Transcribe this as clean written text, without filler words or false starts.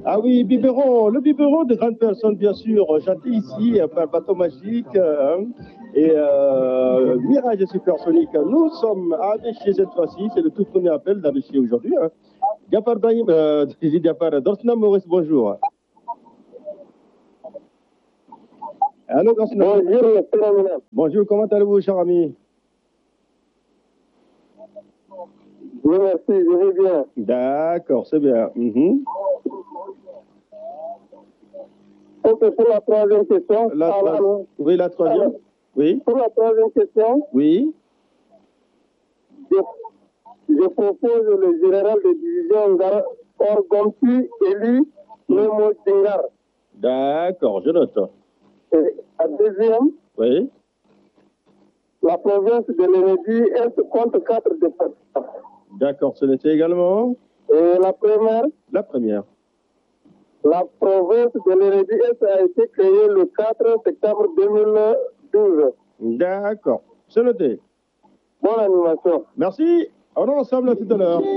Ah oui, biberon, le biberon de grandes personnes, bien sûr, chanté ici par Bateau Magique et Mirage Supersonique. Nous sommes à Abéché cette fois-ci, c'est le tout premier appel d'Abéché aujourd'hui. Diafar Brahim, Diafar, Dorsna Maurice, bonjour. Allô, Dorsna. Bonjour, bonjour, comment allez-vous, cher ami? Oui, merci, je vais bien. D'accord, c'est bien. Ok, pour la troisième question. Oui, la troisième. Oui. Pour la troisième question. Oui. Je propose le général de division Orgompi élu Memo Djengar. D'accord, je note. Et la deuxième. Oui. La province de l'Énégie, elle se compte 4 départements. D'accord, ce n'était également. Et la première. La première. La province de l'Énégie, elle a été créée le 4 septembre 2012. D'accord, c'est noté. Bonne animation. Merci. On est ensemble tout à l'heure.